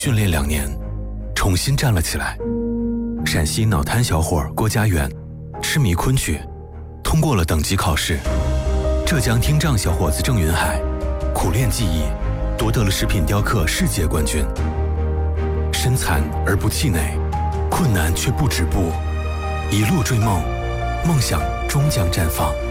训练2年，重新站了起来。陕西脑瘫小伙郭家园痴迷昆曲，通过了等级考试。浙江听障小伙子郑云海苦练技艺，夺得了食品雕刻世界冠军。身残而不气馁，困难却不止步，一路追梦，梦想终将绽放。